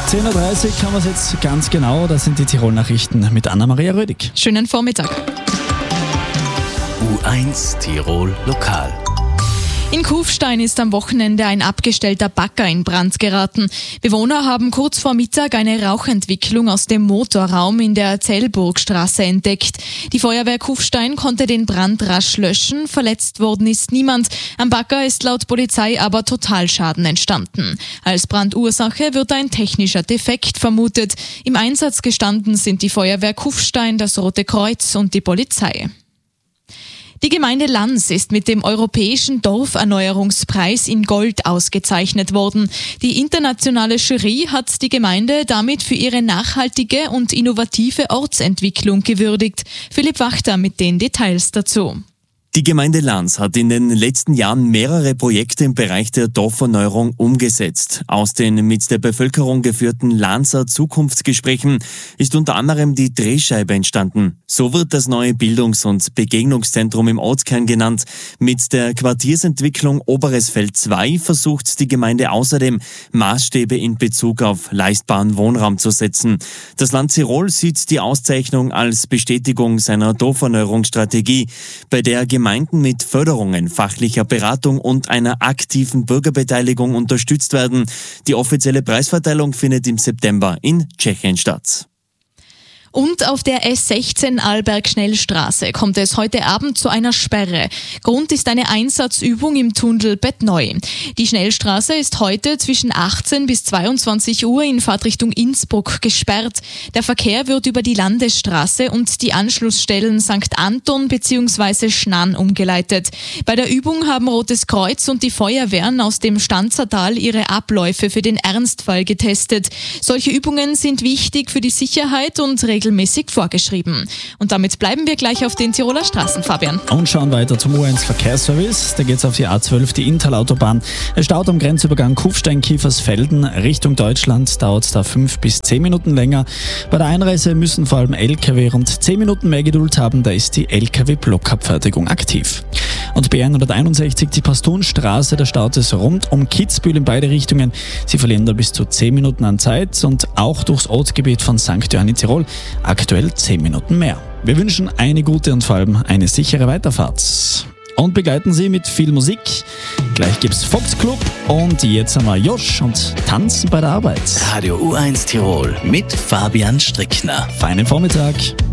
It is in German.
10.30 Uhr haben wir es jetzt ganz genau. Das sind die Tirol-Nachrichten mit Anna-Maria Rödig. Schönen Vormittag. U1 Tirol Lokal. In Kufstein ist am Wochenende ein abgestellter Bagger in Brand geraten. Bewohner haben kurz vor Mittag eine Rauchentwicklung aus dem Motorraum in der Zellburgstraße entdeckt. Die Feuerwehr Kufstein konnte den Brand rasch löschen. Verletzt worden ist niemand. Am Bagger ist laut Polizei aber Totalschaden entstanden. Als Brandursache wird ein technischer Defekt vermutet. Im Einsatz gestanden sind die Feuerwehr Kufstein, das Rote Kreuz und die Polizei. Die Gemeinde Lanz ist mit dem Europäischen Dorferneuerungspreis in Gold ausgezeichnet worden. Die internationale Jury hat die Gemeinde damit für ihre nachhaltige und innovative Ortsentwicklung gewürdigt. Philipp Wachter mit den Details dazu. Die Gemeinde Lanz hat in den letzten Jahren mehrere Projekte im Bereich der Dorferneuerung umgesetzt. Aus den mit der Bevölkerung geführten Lanzer Zukunftsgesprächen ist unter anderem die Drehscheibe entstanden. So wird das neue Bildungs- und Begegnungszentrum im Ortskern genannt. Mit der Quartiersentwicklung Oberes Feld 2 versucht die Gemeinde außerdem, Maßstäbe in Bezug auf leistbaren Wohnraum zu setzen. Das Land Tirol sieht die Auszeichnung als Bestätigung seiner Dorferneuerungsstrategie, bei der Gemeinden mit Förderungen, fachlicher Beratung und einer aktiven Bürgerbeteiligung unterstützt werden. Die offizielle Preisverteilung findet im September in Tschechien statt. Und auf der S16 Arlberg-Schnellstraße kommt es heute Abend zu einer Sperre. Grund ist eine Einsatzübung im Tunnel Bettneu. Die Schnellstraße ist heute zwischen 18 bis 22 Uhr in Fahrtrichtung Innsbruck gesperrt. Der Verkehr wird über die Landesstraße und die Anschlussstellen St. Anton bzw. Schnann umgeleitet. Bei der Übung haben Rotes Kreuz und die Feuerwehren aus dem Stanzertal ihre Abläufe für den Ernstfall getestet. Solche Übungen sind wichtig für die Sicherheit und regelmäßig vorgeschrieben. Und damit bleiben wir gleich auf den Tiroler Straßen, Fabian. Und schauen weiter zum U1 Verkehrsservice. Da geht es auf die A12, die Inntal-Autobahn. Es staut am Grenzübergang Kufstein-Kiefersfelden Richtung Deutschland. Dauert da 5 bis 10 Minuten länger. Bei der Einreise müssen vor allem LKW rund 10 Minuten mehr Geduld haben. Da ist die LKW-Blockabfertigung aktiv. Und B161, die Pastunstraße, da staut es rund um Kitzbühel in beide Richtungen. Sie verlieren da bis zu 10 Minuten an Zeit und auch durchs Ortsgebiet von St. Johann in Tirol aktuell 10 Minuten mehr. Wir wünschen eine gute und vor allem eine sichere Weiterfahrt. Und begleiten Sie mit viel Musik. Gleich gibt's Fox Club und jetzt haben wir Josh und Tanzen bei der Arbeit. Radio U1 Tirol mit Fabian Strickner. Feinen Vormittag.